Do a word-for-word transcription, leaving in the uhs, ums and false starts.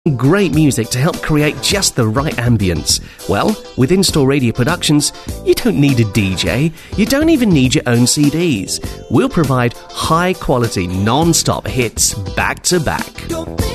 Great music to help create just the right ambience. Well, with In-Store Radio Productions, you don't need a D J. You don't even need your own C Ds. We'll provide high-quality, non-stop hits back to back.